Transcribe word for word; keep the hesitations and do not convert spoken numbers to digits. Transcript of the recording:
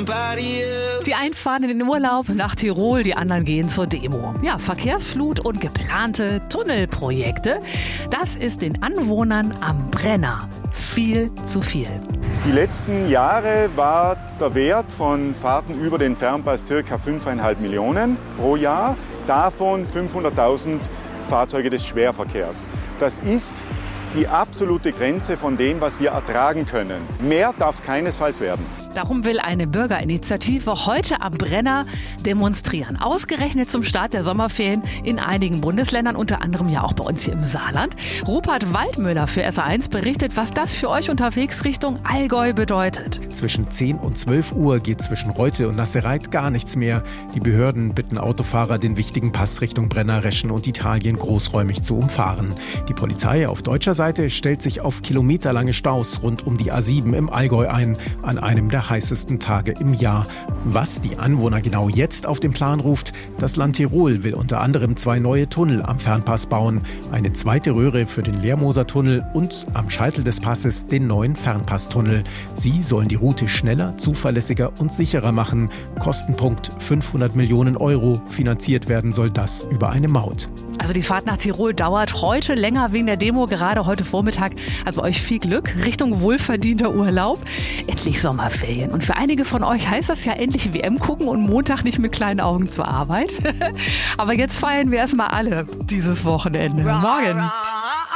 Die einen fahren in den Urlaub nach Tirol, die anderen gehen zur Demo. Ja, Verkehrsflut und geplante Tunnelprojekte, das ist den Anwohnern am Brenner viel zu viel. Die letzten Jahre war der Wert von Fahrten über den Fernpass ca. fünf Komma fünf Millionen pro Jahr, davon fünfhunderttausend Fahrzeuge des Schwerverkehrs. Das ist die absolute Grenze von dem, was wir ertragen können. Mehr darf es keinesfalls werden. Darum will eine Bürgerinitiative heute am Brenner demonstrieren. Ausgerechnet zum Start der Sommerferien in einigen Bundesländern, unter anderem ja auch bei uns hier im Saarland. Rupert Waldmüller für S A eins berichtet, was das für euch unterwegs Richtung Allgäu bedeutet. Zwischen zehn und zwölf Uhr geht zwischen Reute und Nassereit gar nichts mehr. Die Behörden bitten Autofahrer, den wichtigen Pass Richtung Brenner, Reschen und Italien großräumig zu umfahren. Die Polizei auf deutscher Seite stellt sich auf kilometerlange Staus rund um die A sieben im Allgäu ein, an einem der heißesten Tage im Jahr. Was die Anwohner genau jetzt auf den Plan ruft, das Land Tirol will unter anderem zwei neue Tunnel am Fernpass bauen, eine zweite Röhre für den Lermoser-Tunnel und am Scheitel des Passes den neuen Fernpasstunnel. Sie sollen die Route schneller, zuverlässiger und sicherer machen. Kostenpunkt fünfhundert Millionen Euro. Finanziert werden soll das über eine Maut. Also die Fahrt nach Tirol dauert heute länger wegen der Demo, gerade heute Vormittag. Also euch viel Glück Richtung wohlverdienter Urlaub. Endlich Sommerferien. Und für einige von euch heißt das ja endlich W M gucken und Montag nicht mit kleinen Augen zur Arbeit. Aber jetzt feiern wir erstmal alle dieses Wochenende. Morgen.